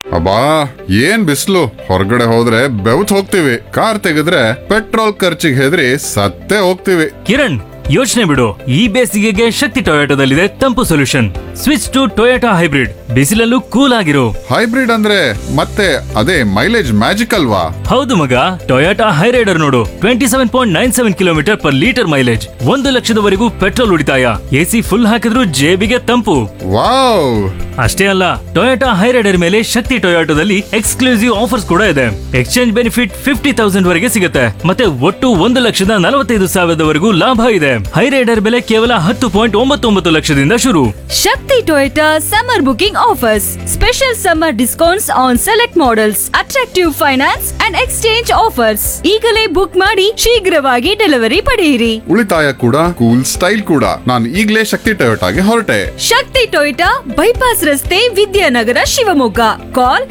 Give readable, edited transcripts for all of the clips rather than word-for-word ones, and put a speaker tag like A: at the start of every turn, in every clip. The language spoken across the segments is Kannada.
A: ಅಬ್ಬಾ ಏನ್ ಬಿಸ್ಲು ಹೊರಗಡೆ ಹೋದ್ರೆ ಬೆವತ್ ಹೋಗ್ತೀವಿ. ಕಾರ್ ತೆಗೆದ್ರೆ ಪೆಟ್ರೋಲ್ ಖರ್ಚಿಗೆ ಹೆದರಿ ಸತ್ತೇ ಹೋಗ್ತೀವಿ.
B: ಕಿರಣ್, ಯೋಚನೆ ಬಿಡು. ಈ ಬೇಸಿಗೆಗೆ ಶಕ್ತಿ ಟೊಯೋಟೋದಲ್ಲಿದೆ ತಂಪು solution. Switch to Toyota hybrid. ಬಿಸಿಲಲ್ಲೂ cool ಆಗಿರು.
A: Hybrid ಅಂದ್ರೆ ಮತ್ತೆ ಅದೇ ಮೈಲೇಜ್ ಮ್ಯಾಜಿಕ್ ಅಲ್ವಾ?
B: ಹೌದು ಮಗ, ಟೊಯೋಟಾ ಹೈರೈಡರ್ ನೋಡು. 27.97 kilometre per litre mileage, 1,00,000ವರೆಗೂ petrol ಉಳಿತಾಯ, ಎಸಿ ಫುಲ್ ಹಾಕಿದ್ರೂ ಜೇಬಿಗೆ ತಂಪು.
A: ವಾವ್!
B: ಅಷ್ಟೇ ಅಲ್ಲ, ಟೊಯೋಟಾ ಹೈರೈಡರ್ ಮೇಲೆ ಶಕ್ತಿ ಟೊಯೋಟೋದಲ್ಲಿ ಎಕ್ಸ್ಕ್ಲೂಸಿವ್ ಆಫರ್ಸ್ ಕೂಡ ಇದೆ. ಎಕ್ಸ್ಚೇಂಜ್ ಬೆನಿಫಿಟ್ 50,000 ವರೆಗೆ ಸಿಗುತ್ತೆ. ಮತ್ತೆ ಒಟ್ಟು 1,45,000ವರೆಗೂ ಲಾಭ ಇದೆ. ಹೈರೈಡರ್ ಬೆಲೆ ಕೇವಲ 10.99 ಲಕ್ಷದಿಂದ ಶುರು.
C: Shakti Toyota summer booking offers. Special summer discounts on select models. Attractive finance and exchange offers. ಈಗಲೇ ಬುಕ್ ಮಾಡಿ ಶೀಘ್ರವಾಗಿ ಡೆಲಿವರಿ ಪಡೆಯಿರಿ.
A: ಉಳಿತಾಯ ಕೂಡ ಕೂಲ್ ಸ್ಟೈಲ್ ಕೂಡ. ನಾನು ಈಗಲೇ ಶಕ್ತಿ ಟೊಯೋಟಾಗೆ ಹೊರಟೆ.
C: ಶಕ್ತಿ ಟೊಯೋಟಾ ಬೈಪಾಸ್ ರಸ್ತೆ, ವಿದ್ಯಾನಗರ, ಶಿವಮೊಗ್ಗ. ಕಾಲ್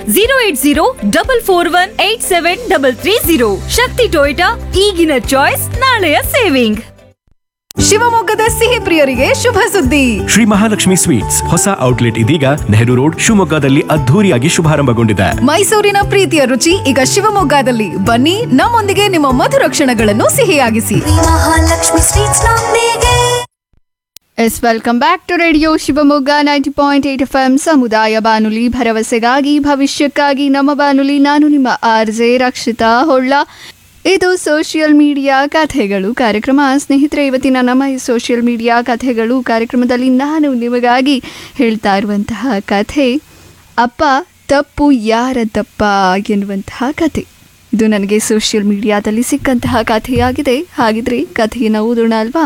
C: 08044187330. ಶಕ್ತಿ ಟೊಯೋಟಾ, ಈಗಿನ ಚಾಯ್ಸ್, ನಾಳೆಯ ಸೇವಿಂಗ್.
D: ಶಿವಮೊಗ್ಗದ ಸಿಹಿ ಪ್ರಿಯರಿಗೆ ಶುಭ ಸುದ್ದಿ.
E: ಶ್ರೀ ಮಹಾಲಕ್ಷ್ಮಿ ಸ್ವೀಟ್ಸ್ ಹೊಸ ಔಟ್ಲೆಟ್ ಇದೀಗ ನೆಹರು ರೋಡ್ ಶಿವಮೊಗ್ಗದಲ್ಲಿ ಅದ್ಧೂರಿಯಾಗಿ ಶುಭಾರಂಭಗೊಂಡಿದೆ.
D: ಮೈಸೂರಿನ ಪ್ರೀತಿಯ ರುಚಿ ಈಗ ಶಿವಮೊಗ್ಗದಲ್ಲಿ. ಬನ್ನಿ, ನಮ್ಮೊಂದಿಗೆ ನಿಮ್ಮ ಮಧುರ ಕ್ಷಣಗಳನ್ನು ಸಿಹಿಯಾಗಿಸಿ.
F: ಮಹಾಲಕ್ಷ್ಮಿ ಸ್ವೀಟ್ಸ್ ನೊಂದಿಗೆ.
G: S, welcome back to radio Shivamogga 90.8 FM ಸಮುದಾಯ ಬಾನುಲಿ, ಭರವಸೆಗಾಗಿ ಭವಿಷ್ಯಕ್ಕಾಗಿ ನಮ್ಮ ಬಾನುಲಿ. ನಾನು ನಿಮ್ಮ RJ ರಕ್ಷಿತಾ ಹೊಳ್ಳ. ಇದು ಸೋಷಿಯಲ್ ಮೀಡಿಯಾ ಕಥೆಗಳು ಕಾರ್ಯಕ್ರಮ. ಸ್ನೇಹಿತರೆ, ಇವತ್ತಿನ ನಮ್ಮ ಈ ಸೋಷಿಯಲ್ ಮೀಡಿಯಾ ಕಥೆಗಳು ಕಾರ್ಯಕ್ರಮದಲ್ಲಿ ನಾನು ನಿಮಗಾಗಿ ಹೇಳ್ತಾ ಇರುವಂತಹ ಕಥೆ ಅಪ್ಪ ತಪ್ಪು ಯಾರದಪ್ಪ ಎನ್ನುವಂತಹ ಕಥೆ. ಇದು ನನಗೆ ಸೋಷಿಯಲ್ ಮೀಡಿಯಾದಲ್ಲಿ ಸಿಕ್ಕಂತಹ ಕಥೆಯಾಗಿದೆ. ಹಾಗಿದ್ರೆ ಕಥೆಯನ್ನು ಓದೋಣ ಅಲ್ವಾ?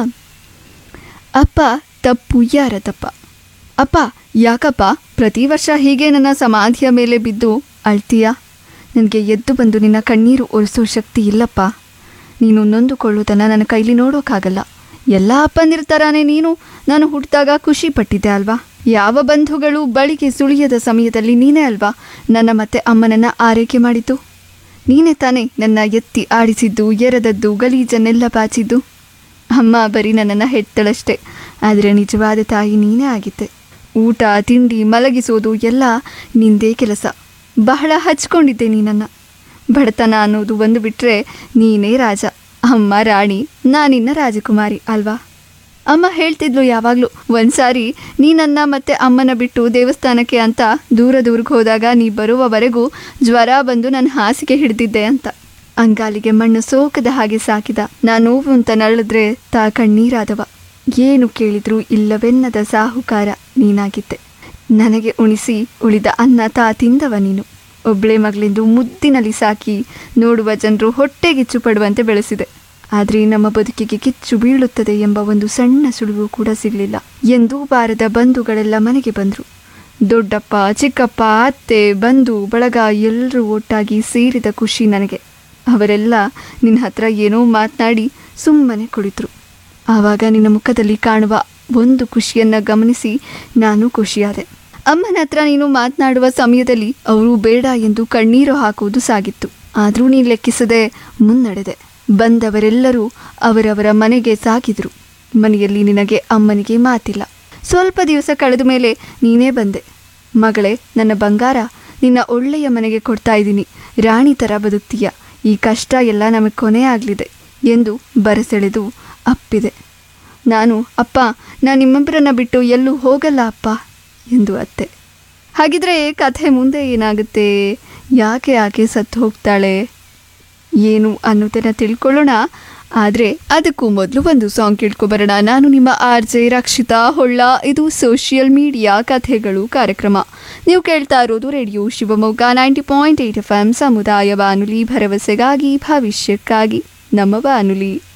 G: ಅಪ್ಪ ತಪ್ಪು ಯಾರದಪ್ಪ. ಅಪ್ಪ, ಯಾಕಪ್ಪ ಪ್ರತಿ ವರ್ಷ ಹೀಗೆ ನನ್ನ ಸಮಾಧಿಯ ಮೇಲೆ ಬಿದ್ದು ಅಳ್ತೀಯ? ನನಗೆ ಎದ್ದು ಬಂದು ನಿನ್ನ ಕಣ್ಣೀರು ಒರೆಸೋ ಶಕ್ತಿ ಇಲ್ಲಪ್ಪ. ನೀನು ನೊಂದುಕೊಳ್ಳೋದನ್ನು ನನ್ನ ಕೈಲಿ ನೋಡೋಕ್ಕಾಗಲ್ಲ. ಎಲ್ಲ ಅಪ್ಪಂದಿರ್ತಾರಾನೆ ನೀನು. ನಾನು ಹುಟ್ಟಿದಾಗ ಖುಷಿ ಪಟ್ಟಿದ್ದೆ ಅಲ್ವಾ? ಯಾವ ಬಂಧುಗಳು ಬಳಿಗೆ ಸುಳಿಯದ ಸಮಯದಲ್ಲಿ ನೀನೇ ಅಲ್ವಾ ನನ್ನ ಮತ್ತೆ ಅಮ್ಮನನ್ನು ಆರೈಕೆ ಮಾಡಿದ್ದು? ನೀನೇ ತಾನೇ ನನ್ನ ಎತ್ತಿ ಆಡಿಸಿದ್ದು, ಎರೆದದ್ದು, ಗಲೀಜನ್ನೆಲ್ಲ ಬಾಚಿದ್ದು. ಅಮ್ಮ ಬರೀ ನನ್ನನ್ನು ಹೆತ್ತಳಷ್ಟೇ, ಆದರೆ ನಿಜವಾದ ತಾಯಿ ನೀನೇ ಆಗಿದ್ದೆ. ಊಟ, ತಿಂಡಿ, ಮಲಗಿಸೋದು ಎಲ್ಲ ನಿಂದೇ ಕೆಲಸ. ಬಹಳ ಹಚ್ಕೊಂಡಿದ್ದೆ ನೀನನ್ನು. ಬಡತನ ಅನ್ನೋದು ಒಂದು ಬಿಟ್ಟರೆ ನೀನೇ ರಾಜ, ಅಮ್ಮ ರಾಣಿ, ನಾನಿನ್ನ ರಾಜಕುಮಾರಿ ಅಲ್ವಾ? ಅಮ್ಮ ಹೇಳ್ತಿದ್ಲು ಯಾವಾಗಲೂ, ಒಂದ್ಸಾರಿ ನೀ ನನ್ನ ಮತ್ತೆ ಅಮ್ಮನ ಬಿಟ್ಟು ದೇವಸ್ಥಾನಕ್ಕೆ ಅಂತ ದೂರಕ್ಕೆ ಹೋದಾಗ ನೀ ಬರುವವರೆಗೂ ಜ್ವರ ಬಂದು ನನ್ನ ಹಾಸಿಗೆ ಹಿಡಿದಿದ್ದೆ ಅಂತ. ಅಂಗಾಲಿಗೆ ಮಣ್ಣು ಸೋಕದ ಹಾಗೆ ಸಾಕಿದ. ನಾನು ನೋವು ಅಂತ ನರಳಿದ್ರೆ ತಾ ಕಣ್ಣೀರಾದವ. ಏನು ಕೇಳಿದ್ರು ಇಲ್ಲವೆನ್ನದ ಸಾಹುಕಾರ ನೀನಾಗಿದ್ದೆ. ನನಗೆ ಉಣಿಸಿ ಉಳಿದ ಅನ್ನ ತಾ ತಿಂದವ ನೀನು. ಒಬ್ಬಳೆ ಮಗಳೆಂದು ಮುದ್ದಿನಲ್ಲಿ ಸಾಕಿ ನೋಡುವ ಜನರು ಹೊಟ್ಟೆಗಿಚ್ಚು ಪಡುವಂತೆ ಬೆಳೆಸಿದೆ. ಆದರೆ ನಮ್ಮ ಬದುಕಿಗೆ ಕಿಚ್ಚು ಬೀಳುತ್ತದೆ ಎಂಬ ಒಂದು ಸಣ್ಣ ಸುಳಿವು ಕೂಡ ಸಿಗಲಿಲ್ಲ. ಎಂದೂ ಬಾರದ ಬಂಧುಗಳೆಲ್ಲ ಮನೆಗೆ ಬಂದರು. ದೊಡ್ಡಪ್ಪ, ಚಿಕ್ಕಪ್ಪ, ಅತ್ತೆ, ಬಂಧು ಬಳಗ ಎಲ್ಲರೂ ಒಟ್ಟಾಗಿ ಸೇರಿದ ಖುಷಿ ನನಗೆ. ಅವರೆಲ್ಲ ನಿನ್ನ ಹತ್ರ ಏನೋ ಮಾತನಾಡಿ ಸುಮ್ಮನೆ ಕುಳಿತರು. ಆವಾಗ ನಿನ್ನ ಮುಖದಲ್ಲಿ ಕಾಣುವ ಒಂದು ಖುಷಿಯನ್ನು ಗಮನಿಸಿ ನಾನು ಖುಷಿಯಾದೆ. ಅಮ್ಮನ ಹತ್ರ ನೀನು ಮಾತನಾಡುವ ಸಮಯದಲ್ಲಿ ಅವರು ಬೇಡ ಎಂದು ಕಣ್ಣೀರು ಹಾಕುವುದು ಸಾಗಿತ್ತು. ಆದರೂ ನೀನು ಲೆಕ್ಕಿಸದೆ ಮುನ್ನಡೆದೆ. ಬಂದವರೆಲ್ಲರೂ ಅವರವರ ಮನೆಗೆ ಸಾಗಿದ್ರು. ಮನೆಯಲ್ಲಿ ನಿನಗೆ ಅಮ್ಮನಿಗೆ ಮಾತಿಲ್ಲ. ಸ್ವಲ್ಪ ದಿವಸ ಕಳೆದ ಮೇಲೆ ನೀನೇ ಬಂದೆ. ಮಗಳೇ, ನನ್ನ ಬಂಗಾರ, ನಿನ್ನ ಒಳ್ಳೆಯ ಮನೆಗೆ ಕೊಡ್ತಾ ಇದ್ದೀನಿ. ರಾಣಿ ಥರ ಬದುಕ್ತೀಯ. ಈ ಕಷ್ಟ ಎಲ್ಲ ನಮಗೆ ಕೊನೆ ಆಗಲಿದೆ ಎಂದು ಬರಸೆಳೆದು ಅಪ್ಪಿದೆ. ನಾನು, ಅಪ್ಪ, ನಾನು ನಿಮ್ಮೊಬ್ಬರನ್ನ ಬಿಟ್ಟು ಎಲ್ಲೂ ಹೋಗಲ್ಲ ಅಪ್ಪ ಎಂದು ಅತ್ತೆ. ಹಾಗಿದ್ರೆ ಕಥೆ ಮುಂದೆ ಏನಾಗುತ್ತೆ? ಯಾಕೆ ಸತ್ತು ಹೋಗ್ತಾಳೆ ಏನು ಅನ್ನೋದನ್ನು ತಿಳ್ಕೊಳ್ಳೋಣ. ಆದರೆ ಅದಕ್ಕೂ ಮೊದಲು ಒಂದು ಸಾಂಗ್ ಕೇಳ್ಕೊಬರೋಣ. ನಾನು ನಿಮ್ಮ RJ ರಕ್ಷಿತಾ ಹೊಳ್ಳ. ಇದು ಸೋಷಿಯಲ್ ಮೀಡಿಯಾ ಕಥೆಗಳು ಕಾರ್ಯಕ್ರಮ. ನೀವು ಕೇಳ್ತಾ ಇರೋದು ರೇಡಿಯೋ ಶಿವಮೊಗ್ಗ 90.8 FM ಸಮುದಾಯ ಬಾನುಲಿ, ಭರವಸೆಗಾಗಿ ಭವಿಷ್ಯಕ್ಕಾಗಿ ನಮ್ಮ ಬಾನುಲಿ.